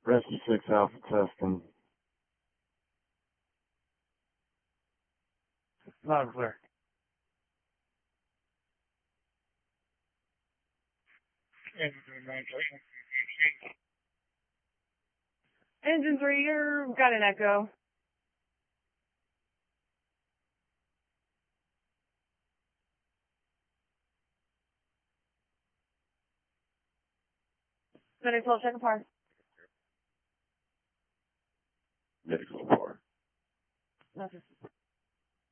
Rescue 6 Alpha testing. Loud and clear. Engine 3, you've got an echo. Medical, check apart. Medical report. Nothing.